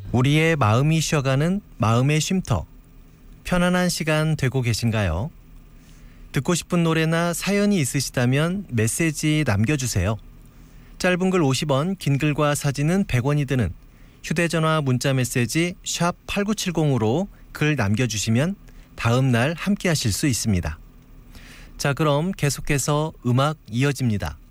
우리의 마음이 쉬어가는 마음의 쉼터. 편안한 시간 되고 계신가요? 듣고 싶은 노래나 사연이 있으시다면 메시지 남겨주세요. 짧은 글 50원, 긴 글과 사진은 100원이 드는 휴대전화 문자 메시지 샵 8970으로 글 남겨주시면 다음 날 함께 하실 수 있습니다. 자, 그럼 계속해서 음악 이어집니다.